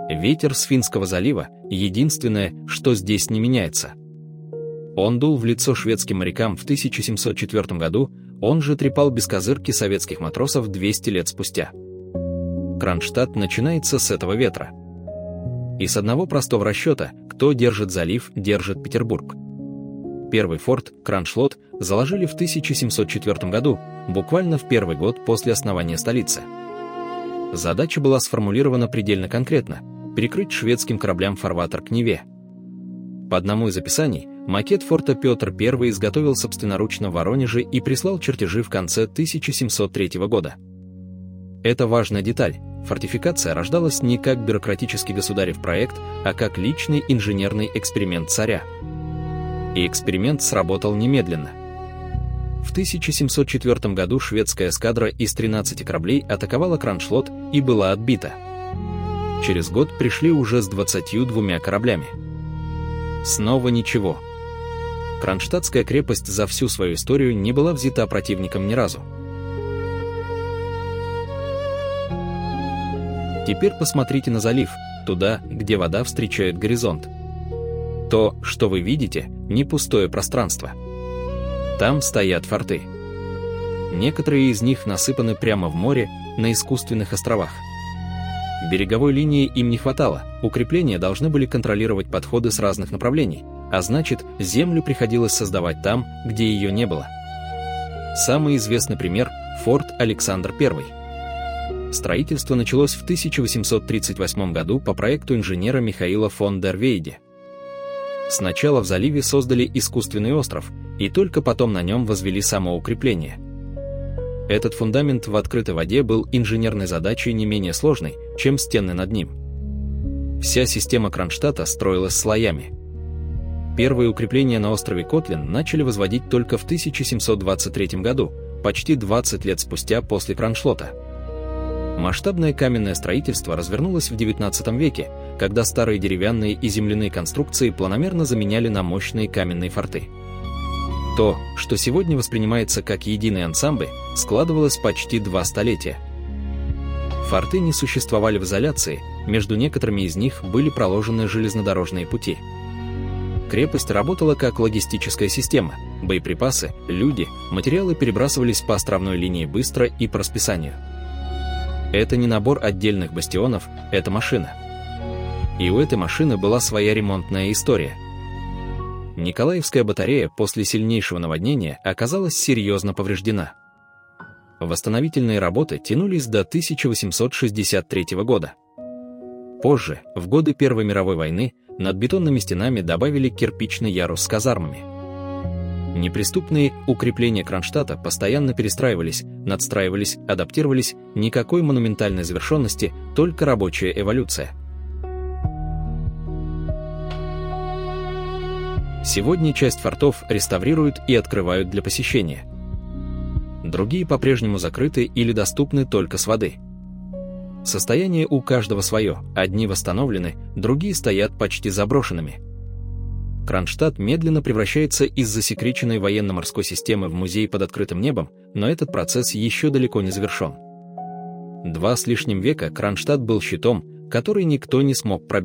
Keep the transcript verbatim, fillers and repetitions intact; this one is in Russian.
Ветер с Финского залива — единственное, что здесь не меняется. Он дул в лицо шведским морякам в тысяча семьсот четвёртом году, он же трепал бескозырки советских матросов двести лет спустя. Кронштадт начинается с этого ветра. И с одного простого расчета: кто держит залив, держит Петербург. Первый форт, Кроншлот, заложили в тысяча семьсот четвёртом году, буквально в первый год после основания столицы. Задача была сформулирована предельно конкретно – перекрыть шведским кораблям фарватер к Неве. По одному из описаний, макет форта Петр Первый изготовил собственноручно в Воронеже и прислал чертежи в конце тысяча семьсот третьего года. Это важная деталь. Фортификация рождалась не как бюрократический государев проект, а как личный инженерный эксперимент царя. И эксперимент сработал немедленно. В тысяча семьсот четвёртом году шведская эскадра из тринадцати кораблей атаковала Кроншлот и была отбита. Через год пришли уже с двадцатью двумя кораблями. Снова ничего. Кронштадтская крепость за всю свою историю не была взята противником ни разу. Теперь посмотрите на залив, туда, где вода встречает горизонт. То, что вы видите, не пустое пространство. Там стоят форты. Некоторые из них насыпаны прямо в море, на искусственных островах. Береговой линии им не хватало, укрепления должны были контролировать подходы с разных направлений, а значит, землю приходилось создавать там, где ее не было. Самый известный пример – форт Александр Первый. Строительство началось в тысяча восемьсот тридцать восьмом году по проекту инженера Михаила фон дер Вейде. Сначала в заливе создали искусственный остров, и только потом на нем возвели само укрепление. Этот фундамент в открытой воде был инженерной задачей не менее сложной, чем стены над ним. Вся система Кронштадта строилась слоями. Первые укрепления на острове Котлин начали возводить только в тысяча семьсот двадцать третьем году, почти двадцать лет спустя после Кроншлота. Масштабное каменное строительство развернулось в девятнадцатом веке, когда старые деревянные и земляные конструкции планомерно заменяли на мощные каменные форты. То, что сегодня воспринимается как единый ансамбль, складывалось почти два столетия. Форты не существовали в изоляции, между некоторыми из них были проложены железнодорожные пути. Крепость работала как логистическая система, боеприпасы, люди, материалы перебрасывались по островной линии быстро и по расписанию. Это не набор отдельных бастионов, это машина. И у этой машины была своя ремонтная история. Николаевская батарея после сильнейшего наводнения оказалась серьезно повреждена. Восстановительные работы тянулись до тысяча восемьсот шестьдесят третьего года. Позже, в годы Первой мировой войны, над бетонными стенами добавили кирпичный ярус с казармами. Неприступные укрепления Кронштадта постоянно перестраивались, надстраивались, адаптировались, никакой монументальной завершенности, только рабочая эволюция. Сегодня часть фортов реставрируют и открывают для посещения. Другие по-прежнему закрыты или доступны только с воды. Состояние у каждого свое, одни восстановлены, другие стоят почти заброшенными. Кронштадт медленно превращается из засекреченной военно-морской системы в музей под открытым небом, но этот процесс еще далеко не завершен. Два с лишним века Кронштадт был щитом, который никто не смог пробить.